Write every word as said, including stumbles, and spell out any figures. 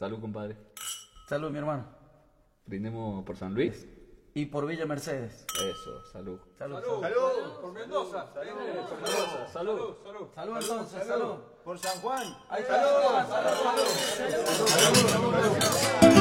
Salud, compadre. Salud, mi hermano. Brindemos por San Luis. Y por Villa Mercedes. Eso, salud. Salud. Salud, salud, por Mendoza. Salud, Salud, salud, salud. Salud, entonces, salud. Por San Juan. Ahí Salud, está. salud, salud. Salud. Salud.